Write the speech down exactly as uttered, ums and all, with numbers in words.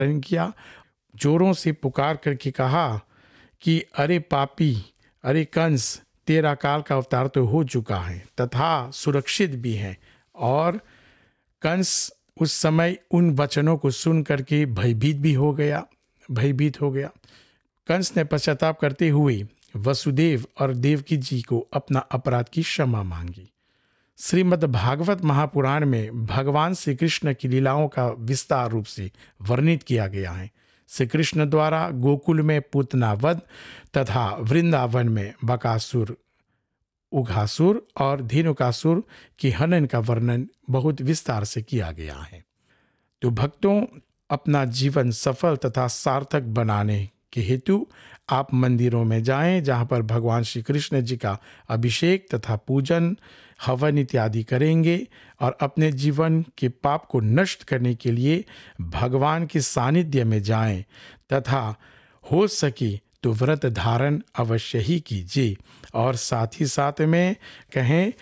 किया, जोरों से पुकार करके कहा कि अरे पापी, अरे कंस, तेरा काल का अवतार तो हो चुका है तथा सुरक्षित भी है। और कंस उस समय उन वचनों को सुन करके भयभीत भी हो गया भयभीत हो गया। कंस ने पश्चाताप करते हुए वसुदेव और देवकी जी को अपना अपराध की क्षमा मांगी। श्रीमद् भागवत महापुराण में भगवान श्री कृष्ण की लीलाओं का विस्तार रूप से वर्णित किया गया है। श्री कृष्ण द्वारा गोकुल में पूतना वध तथा वृंदावन में बकासुर, उघासुर और धेनुकासुर की हनन का वर्णन बहुत विस्तार से किया गया है। तो भक्तों, अपना जीवन सफल तथा सार्थक बनाने के हेतु आप मंदिरों में जाएं, जहां पर भगवान श्री कृष्ण जी का अभिषेक तथा पूजन, हवन इत्यादि करेंगे और अपने जीवन के पाप को नष्ट करने के लिए भगवान के सानिध्य में जाएं तथा हो सके तो व्रत धारण अवश्य ही कीजिए। और साथ ही साथ में कहें